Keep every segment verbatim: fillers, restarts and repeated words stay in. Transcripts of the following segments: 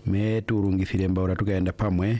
me turungithire mbaura tukaenda pamwe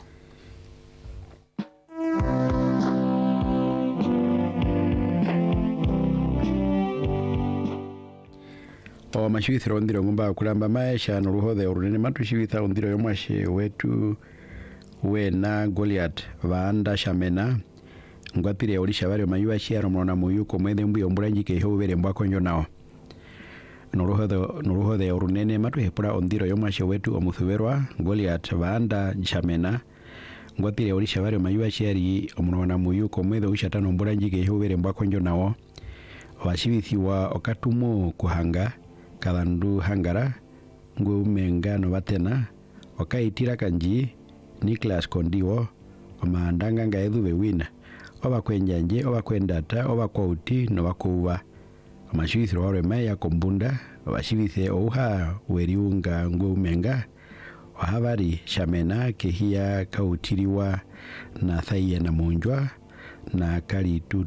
o mashivithiro ndiro ngumba kulamba maisha nuruhothe urunene matushivitha ndiro yomwashe wetu wena Goliath vaanda shamena ngwatire olisha bari mayuwa chiaro mwana muyuko mwethe mbuyo mburanjike hobere mbwakonjo nao nuruhothe nuruhothe urunene matuhepura ondiro yomwashe wetu omuthuberwa Goliath vaanda shamena ngwatire olisha bari mayuwa chiari omwana muyuko mwethe ushatano mburanjike hobere mbwakonjo nao washivithiwa okatumo kuhanga kalandu hangara ngwe umengano batena wakaitira kanji Nicholas Kondiwo omandanga ngaethu bewina oba kwenjanje oba kwendata oba kwauti no bakuba amashivithiro waro maya kombunda bashivithe ouha weriunga ngwe umenga wahabari shamena kehia kautiriwa na thaiya na munjwa na kalitu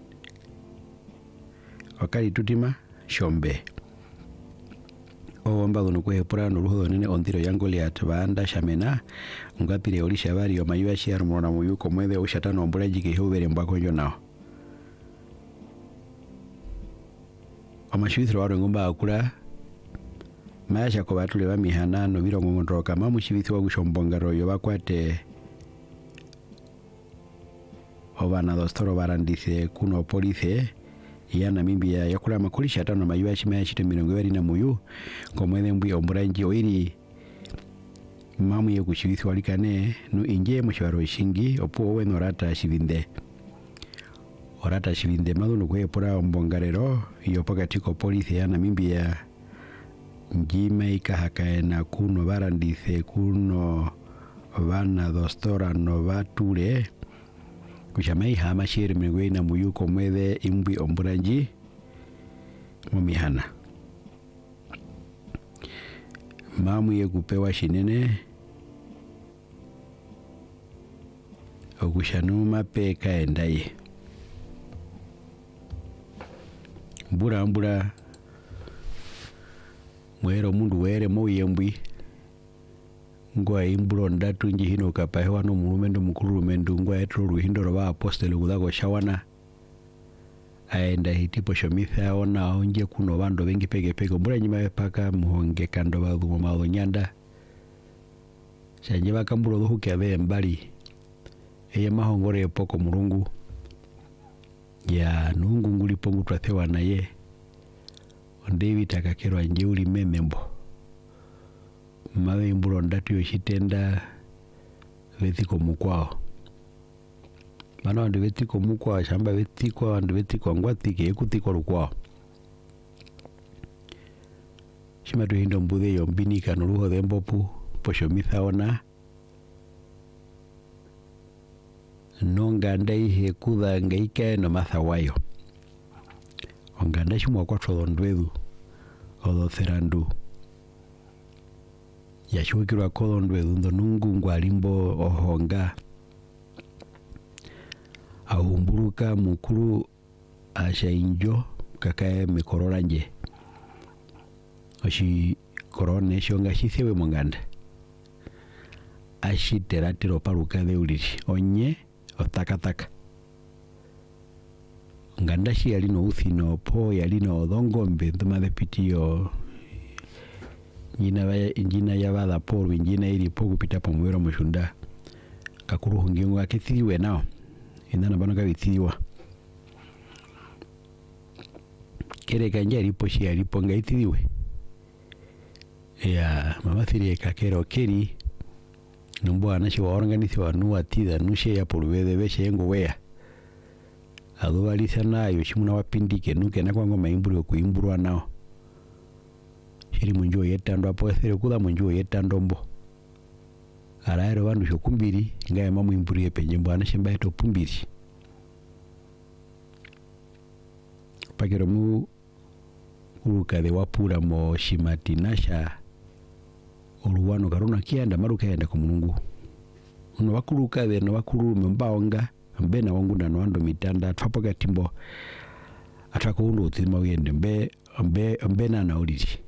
wakali tutima shombe o mbalo no kwehepura no ruho nene ondiro ya Goliath vaanda shamena ngapire olisha bari omayuwa chiaro mwana muyuko mwethe ushatano ombulajike hobere mbwakonjo nao amashivithiro waro ngomba akula mayasha ko batule bamihana no birongo ngondoka mamushivithwa wa gushombongaro yo bakwate obana dostoro barandise kuno police yana mimbia yakula makulisha tano mayuwa chimaya chite mirongo bari na muyu komwethe mbuya omburanji oiri mamu ye kushivithwa likane no inje mushwaro shingi opo we norata shivinde orata shivinde maduno kwepura ombongarero yo pakati ko police yana mimbia njime ikahakaena kuno barandise kuno bana dostora no batule kushamai hama shiri mingwe na muyuko mwethe imbi omburanji mumihana mamu ye kupewa shinene okushanuma peka endaye mbura mbura mwero mundu were moyembwi ngwa imburo ndatu nji hino kapahewa no mulumendo mukuru rumendo ngwa etro ruhindo roba apostole gudago shawana aenda hitipo shomitha ona onje kuno bando bengi pege pege mbura nyima paka muhonge kando badu mamawo nyanda shanje bakamburo do huke mbali eye mahongore poko murungu ya nungu nguli pongu twathewa naye ondevi takakero anje uli memembo mawe mburo ndatu yoshitenda vetiko mukwao mana wandu vetiko mukwao shamba vetiko wandu vetiko ngwatike ekutiko lukwao shima tuhindo mbuthe yombinika nuruho dhembopu posho mithaona nonganda ihe kutha ngaike no mathawayo onganda shimwa kwa thodondwethu odhotherandu yashukirwa kodondwethu ndo nungu ngwalimbo ohonga ahumburuka mukuru ashainjo kakae mikororanje oshi korone shonga shithewe monganda ashi teratiro paruka deuliri onye otakataka nganda shi yalino uthino po yalino odhongombe ntumathe pitio njina njina yabada por njina ili po kupita pa mwero mushunda kakuru hungingo akithiwe nao indana bano kabithiwa kere kanja lipo shi alipo ngaithiwe ya mama thiri kakero keri numbo anashi wa organithi wa nuwa tida nushe ya pulwede beshe yengo wea aduwalisa nayo shimuna wapindike nuke na kwango maimburi okuimburwa nao shiri munjuo yetando apo ethere kula munjuo yetando mbo araero bandu shokumbiri ngaye mamu imburi yepenye mbo anashimba yeto pumbiri pakero mu urukade wapura mo shimati nasha oluwano karuna kianda maruka yenda ku Mulungu uno bakuruka be no bakuru mbaonga mbena wangu ndano ando mitanda twapoka timbo atako undo utima uyende mbe mbe mbena na uliri